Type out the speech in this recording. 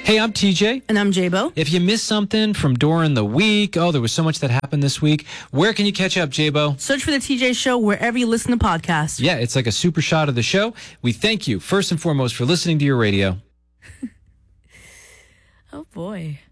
Hey, I'm TJ. And I'm Jabo. If you missed something from during the week, there was so much that happened this week, where can you catch up, Jabo? Search for The TJ Show wherever you listen to podcasts. Yeah, it's like a super shot of the show. We thank you, first and foremost, for listening to your radio. Oh, boy.